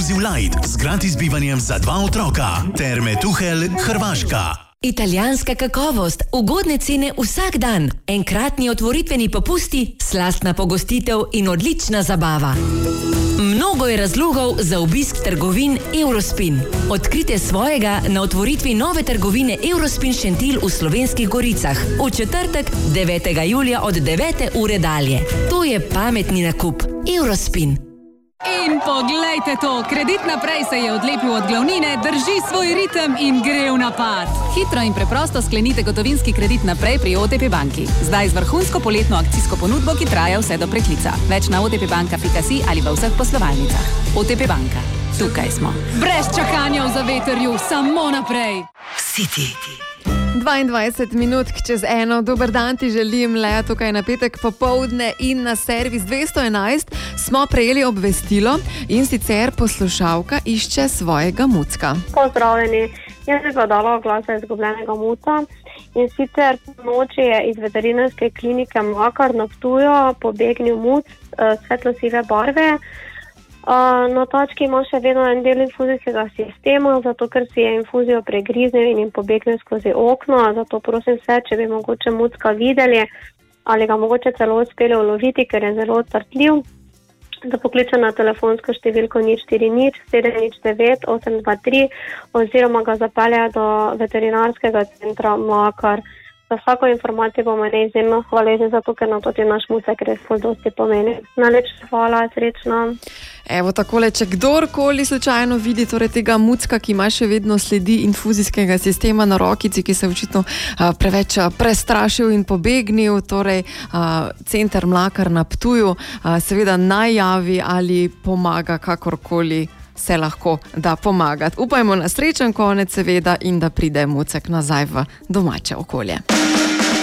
Inclusive Light z gratis bivanjem za 2 otroka. Terme Tuhelj, Hrvaška. Italijanska kakovost, ugodne cene vsak dan, enkratni otvoritveni popusti, slastna pogostitev in odlična zabava. Mnogo je razlogov za obisk trgovin Eurospin. Odkrite svojega na otvoritvi nove trgovine Eurospin Šentilj v Slovenskih Goricah v četrtek 9. julija od 9. ure dalje. To je pametni nakup. Eurospin. In poglejte to, Kredit naprej se je odlepil od glavnine, drži svoj ritem in gre v napad. Hitro in preprosto sklenite gotovinski kredit naprej pri OTP banki. Zdaj z vrhunsko poletno akcijsko ponudbo, ki traja vse do preklica. Več na otpbanka.si ali v vseh poslovalnicah. OTP banka. Tukaj smo. Brez čakanja v zavetrju, samo naprej. City. 22 minut čez 1. Dober dan ti želim, Lea, tukaj na petek popoldne in na servis 211 smo prejeli obvestilo in sicer poslušalka išče svojega mucka. Pozdravljeni, jaz bi pa dala oglas za izgubljenega muca in sicer noči je iz veterinarske klinike Mlakar na Ptuju pobegnil muc svetlo-sive barve. Na tački ima še vedno en del infuzijskega sistema, zato ker si je infuzijo pregriznil in pobegnil skozi okno, zato prosim vse, če bi mogoče mucka videli ali ga mogoče celo uspeli uloviti, ker je zelo otrtljiv, da pokliče na telefonsko številko 040 709 823 oziroma ga zapelje do veterinarskega centra Mlakar. Za vsako informacijo bomo neizjemno hvaležni, zato ker nam tudi naš mucek res ful dosti pomeni. Najlepša hvala, srečno. Evo takole, če kdorkoli slučajno vidi torej tega mucka, ki ima še vedno sledi infuzijskega sistema na rokici, ki se je očitno preveč prestrašil in pobegnil, torej center Mlakar na Ptuju, seveda naj javi ali pomaga kakorkoli se lahko da pomagati. Upajmo na srečen konec seveda in da pride mucek nazaj v domače okolje.